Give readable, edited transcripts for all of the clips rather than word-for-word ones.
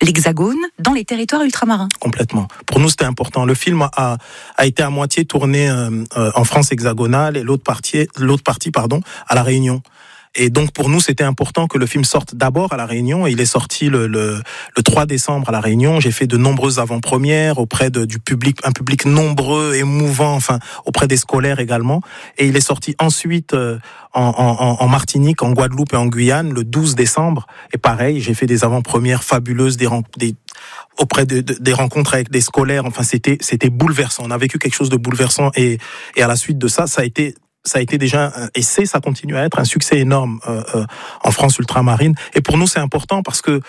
l'Hexagone, dans les territoires ultramarins. Complètement. Pour nous, c'était important. Le film a été à moitié tourné en France hexagonale et l'autre partie, à La Réunion. Et donc pour nous, c'était important que le film sorte d'abord à La Réunion. Et il est sorti le 3 décembre à La Réunion. J'ai fait de nombreuses avant-premières auprès du public, un public nombreux, émouvant, enfin auprès des scolaires également. Et il est sorti ensuite en Martinique, en Guadeloupe et en Guyane le 12 décembre. Et pareil, j'ai fait des avant-premières fabuleuses, auprès des rencontres avec des scolaires. Enfin, c'était bouleversant. On a vécu quelque chose de bouleversant. Et à la suite de ça, ça a été déjà, ça continue à être un succès énorme en France ultramarine. Et pour nous, c'est important parce que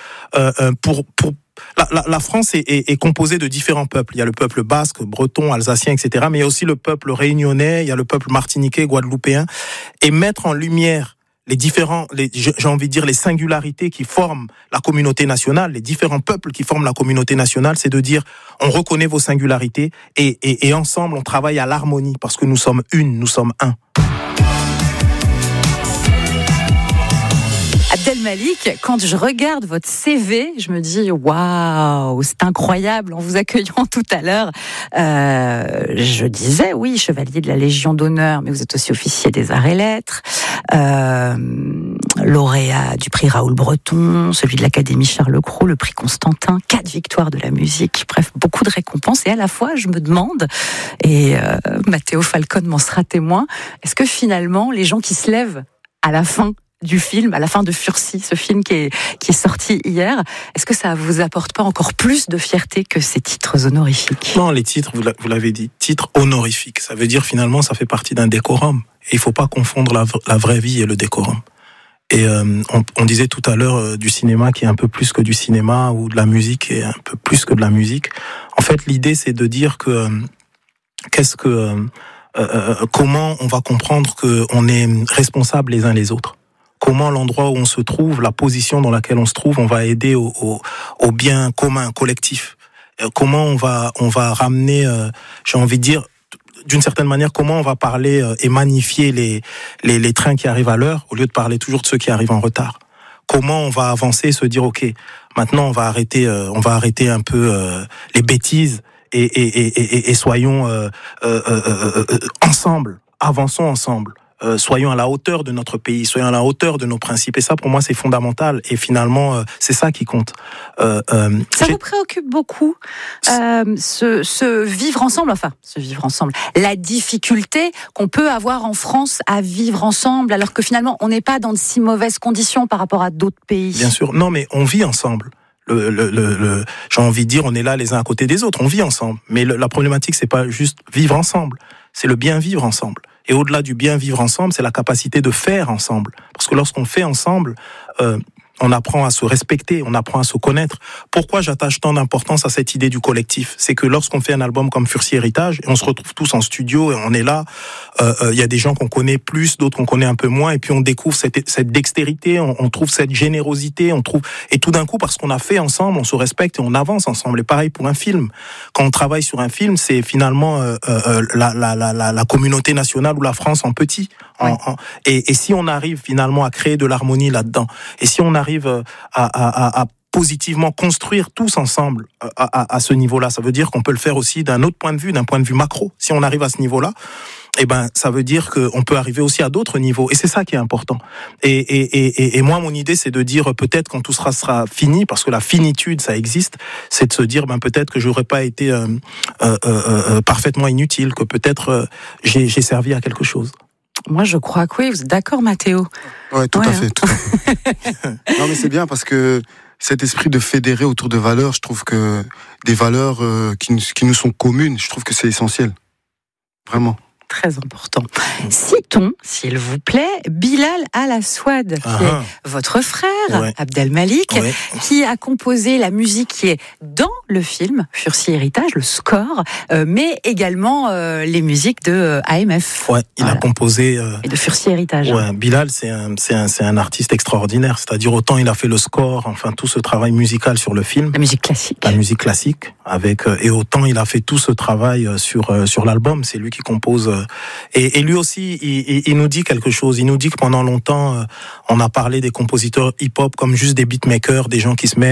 la France est composée de différents peuples. Il y a le peuple basque, breton, alsacien, etc. Mais il y a aussi le peuple réunionnais, il y a le peuple martiniquais, guadeloupéen. Et mettre en lumière j'ai envie de dire les singularités qui forment la communauté nationale, les différents peuples qui forment la communauté nationale, c'est de dire on reconnaît vos singularités et ensemble on travaille à l'harmonie parce que nous sommes nous sommes un. Abdelmalik, quand je regarde votre CV, je me dis waouh, c'est incroyable. En vous accueillant tout à l'heure, je disais oui, chevalier de la Légion d'honneur, mais vous êtes aussi officier des arts et lettres, lauréat du prix Raoul Breton, celui de l'Académie Charles Cros, le prix Constantin, 4 victoires de la musique, bref, beaucoup de récompenses. Et à la fois, je me demande, et Matteo Falcon m'en sera témoin, est-ce que finalement, les gens qui se lèvent à la fin du film, à la fin de Fursi, ce film qui est sorti hier, est-ce que ça vous apporte pas encore plus de fierté que ces titres honorifiques ? Non, les titres, vous l'avez dit, titres honorifiques. Ça veut dire finalement, ça fait partie d'un décorum. Et il faut pas confondre la vraie vie et le décorum. Et on disait tout à l'heure du cinéma qui est un peu plus que du cinéma, ou de la musique qui est un peu plus que de la musique. En fait, l'idée, c'est de dire que comment on va comprendre qu'on est responsables les uns les autres. Comment l'endroit où on se trouve, la position dans laquelle on se trouve, on va aider au bien commun, collectif. Comment on va ramener, j'ai envie de dire, d'une certaine manière, comment on va parler et magnifier les trains qui arrivent à l'heure, au lieu de parler toujours de ceux qui arrivent en retard. Comment on va avancer et se dire, ok, maintenant on va arrêter un peu les bêtises et soyons ensemble, avançons ensemble. Soyons à la hauteur de notre pays, soyons à la hauteur de nos principes. Et ça, pour moi, c'est fondamental. Et finalement, c'est ça qui compte. Ça vous préoccupe beaucoup, ce vivre ensemble, la difficulté qu'on peut avoir en France à vivre ensemble, alors que finalement, on n'est pas dans de si mauvaises conditions par rapport à d'autres pays. Bien sûr. Non, mais on vit ensemble. J'ai envie de dire, on est là les uns à côté des autres, on vit ensemble. Mais la problématique, c'est pas juste vivre ensemble, c'est le bien vivre ensemble. Et au-delà du bien vivre ensemble, c'est la capacité de faire ensemble. Parce que lorsqu'on fait ensemble, on apprend à se respecter, on apprend à se connaître. Pourquoi j'attache tant d'importance à cette idée du collectif ? C'est que lorsqu'on fait un album comme Fursi Héritage, et on se retrouve tous en studio, et on est là, y a des gens qu'on connaît plus, d'autres qu'on connaît un peu moins, et puis on découvre cette dextérité, on trouve cette générosité, et tout d'un coup, parce qu'on a fait ensemble, on se respecte et on avance ensemble. Et pareil pour un film. Quand on travaille sur un film, c'est finalement la communauté nationale ou la France en petit. Et si on arrive finalement à créer de l'harmonie là-dedans, et si on arrive à positivement construire tous ensemble à ce niveau-là, ça veut dire qu'on peut le faire aussi d'un autre point de vue, d'un point de vue macro. Si on arrive à ce niveau-là, ça veut dire qu'on peut arriver aussi à d'autres niveaux. Et c'est ça qui est important. Et moi, mon idée, c'est de dire peut-être quand tout sera fini, parce que la finitude, ça existe, c'est de se dire peut-être que j'aurais pas été parfaitement inutile, que peut-être j'ai servi à quelque chose. Moi, je crois que oui. Vous êtes d'accord, Matteo ? Ouais, tout à fait. Non, mais c'est bien parce que cet esprit de fédérer autour de valeurs, je trouve que des valeurs qui nous sont communes, je trouve que c'est essentiel. Vraiment. Très important. Citons, s'il vous plaît, Bilal Al-Aswad, qui est votre frère, Abdelmalik, qui a composé la musique qui est dans le film Fursi Héritage, le score, mais également les musiques de AMF. Ouais, il a composé... et de Fursi Héritage. Ouais, Bilal, c'est un artiste extraordinaire. C'est-à-dire, autant il a fait le score, enfin tout ce travail musical sur le film. La musique classique. La musique classique, et autant il a fait tout ce travail sur l'album. C'est lui qui compose... Et lui aussi, il nous dit quelque chose. Il nous dit que pendant longtemps, on a parlé des compositeurs hip-hop comme juste des beatmakers, des gens qui se mettent